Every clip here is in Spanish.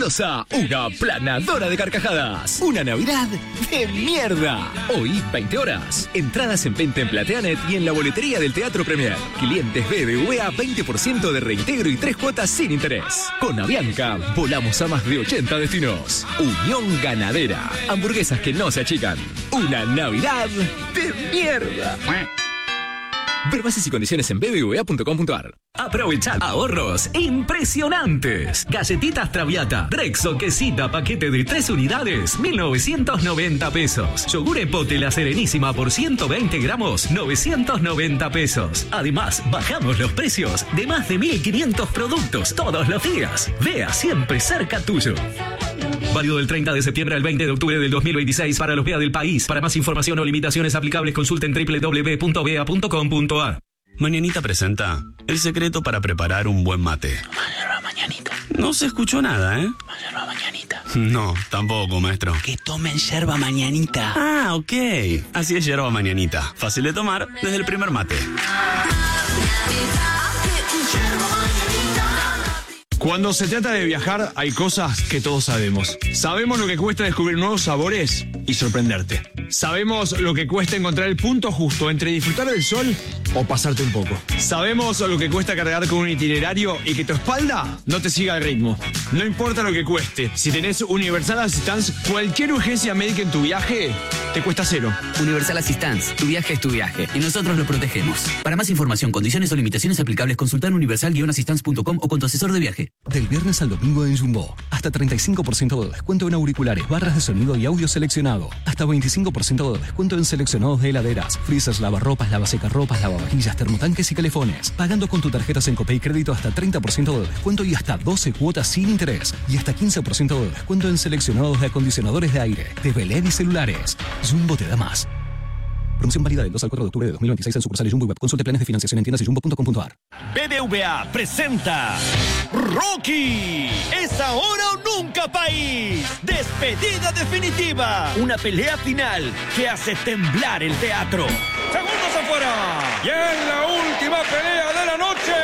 Fabulosa, una planadora de carcajadas. Una Navidad de mierda. Hoy, 20 horas. Entradas en venta en Plateanet y en la boletería del Teatro Premier. Clientes BBVA, 20% de reintegro y 3 cuotas sin interés. Con Avianca, volamos a más de 80 destinos. Unión Ganadera. Hamburguesas que no se achican. Una Navidad de mierda. Ver bases y condiciones en bbva.com.ar. Aprovechad ahorros impresionantes. Galletitas Traviata, Rexo quesita paquete de 3 unidades, 1.990 pesos. Yogur Epote La Serenísima por 120 gramos, 990 pesos. Además, bajamos los precios de más de 1.500 productos todos los días. Vea siempre cerca tuyo. Válido del 30 de septiembre al 20 de octubre del 2026 para los BEA del país. Para más información o limitaciones aplicables, consulten www.bea.com.ar. Mañanita presenta el secreto para preparar un buen mate. Yerba mañanita. No se escuchó nada, ¿eh? Yerba mañanita. No, tampoco, maestro. Que tomen yerba mañanita. Ah, ok. Así es yerba mañanita. Fácil de tomar desde el primer mate. Cuando se trata de viajar, hay cosas que todos sabemos. Sabemos lo que cuesta descubrir nuevos sabores y sorprenderte. Sabemos lo que cuesta encontrar el punto justo entre disfrutar del sol o pasarte un poco. Sabemos lo que cuesta cargar con un itinerario y que tu espalda no te siga el ritmo. No importa lo que cueste, si tenés Universal Assistance, cualquier urgencia médica en tu viaje te cuesta cero. Universal Assistance, tu viaje es tu viaje y nosotros lo protegemos. Para más información, condiciones o limitaciones aplicables, consulta en universal-assistance.com o con tu asesor de viaje. Del viernes al domingo en Jumbo, hasta 35% de descuento en auriculares, barras de sonido y audio seleccionado. Hasta 25% de descuento en seleccionados de heladeras, freezers, lavarropas, lavasecarropas, lavavajillas, termotanques y calefones. Pagando con tu tarjeta Sencopay Crédito hasta 30% de descuento y hasta 12 cuotas sin interés. Y hasta 15% de descuento en seleccionados de acondicionadores de aire, de LED y celulares. Jumbo te da más. Promoción válida del 2 al 4 de octubre de 2026 en sucursales Jumbo y Web. Consulte planes de financiación en tiendas y jumbo.com.ar. BBVA presenta Rocky. Es ahora o nunca, país. Despedida definitiva. Una pelea final que hace temblar el teatro. Segundos afuera. Y en la última pelea de la noche.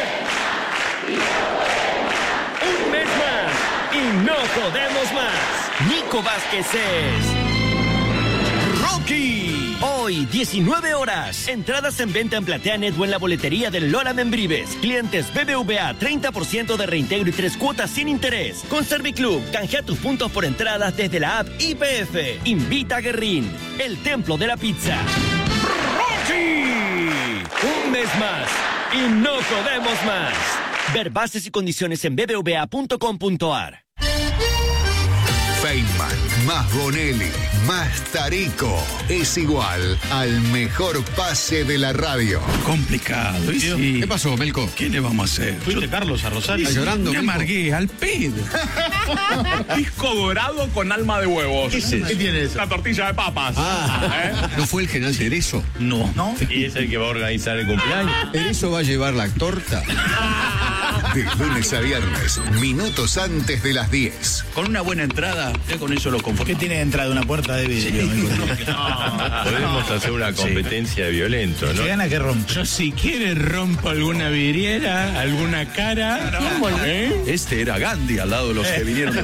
Un mes más. Y no podemos más. Nico Vázquez es Rocky. Hoy, 19 horas. Entradas en venta en Plateanet o en la boletería del Lola Membrives. Clientes BBVA, 30% de reintegro y 3 cuotas sin interés. Con Serviclub, canjea tus puntos por entradas desde la app IPF. Invita a Guerrín, el templo de la pizza. ¡Rocky! Un mes más. Y no podemos más. Ver bases y condiciones en bbva.com.ar. Feynman, más Bonelli, más Tarico, es igual al mejor pase de la radio. Complicado, ¿y sí? ¿Qué pasó, Melco? ¿Qué le vamos a hacer? ¿Fuiste Carlos a Rosario? ¿Estás llorando? Me amargué, al pedo. Pisco dorado con alma de huevos. ¿Qué es eso? ¿Qué tiene eso? La tortilla de papas. ¿No fue el general Cerezo? No. ¿Y es el que va a organizar el cumpleaños? ¿Cerezo va a llevar la torta? De lunes a viernes, minutos antes de las 10. Con una buena entrada, ya con eso lo conformo. ¿Qué tiene de entrada? Una puerta de vidrio. Podemos hacer una competencia de violento, ¿no? ¿Se gana que rompe? Yo si quiere rompo alguna vidriera, alguna cara. Este era Gandhi al lado de los que vinieron. Le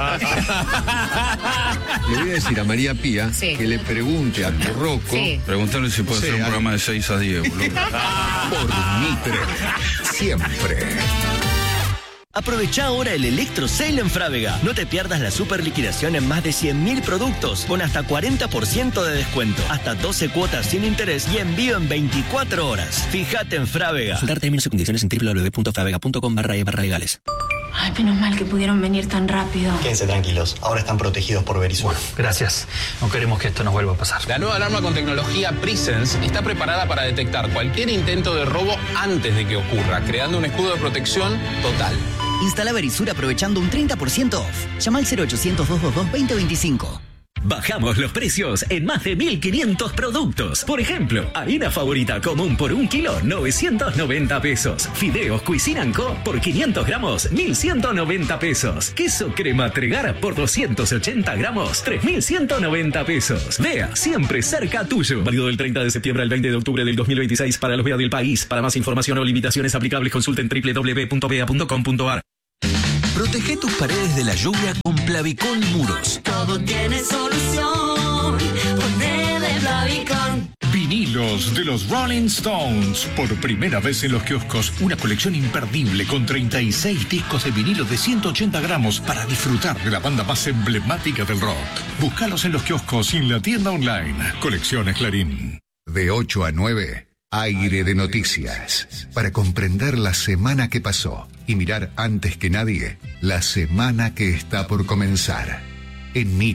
voy a decir a María Pía que le pregunte a Rocco. Preguntarle si puede hacer un programa de 6 a 10, boludo. Por Mitre, siempre. Aprovecha ahora el Electro Sale en Frávega. No te pierdas la super liquidación en más de 100.000 productos con hasta 40% de descuento, hasta 12 cuotas sin interés y envío en 24 horas. Fíjate en Frávega. Consultar términos y condiciones en www.fravega.com/legales. Ay, menos mal que pudieron venir tan rápido. Quédense tranquilos, ahora están protegidos por Verisur. Gracias. No queremos que esto nos vuelva a pasar. La nueva alarma con tecnología Presence está preparada para detectar cualquier intento de robo antes de que ocurra, creando un escudo de protección total. Instala Verisur aprovechando un 30% off. Llama al 0800-222-2025. Bajamos los precios en más de 1.500 productos. Por ejemplo, harina favorita común por 1 kilo, 990 pesos. Fideos Cuisine & Co. por 500 gramos, 1.190 pesos. Queso crema Tregar por 280 gramos, 3.190 pesos. Vea, siempre cerca tuyo. Válido del 30 de septiembre al 20 de octubre del 2026 para los BEA del país. Para más información o limitaciones aplicables, consulten www.bea.com.ar. Protege tus paredes de la lluvia con Plavicón Muros. Todo tiene solución. Ponele Plavicón. Vinilos de los Rolling Stones. Por primera vez en los kioscos, una colección imperdible con 36 discos de vinilo de 180 gramos para disfrutar de la banda más emblemática del rock. Búscalos en los kioscos y en la tienda online. Colecciones Clarín. De 8 a 9, Aire de Noticias. Para comprender la semana que pasó y mirar antes que nadie la semana que está por comenzar. En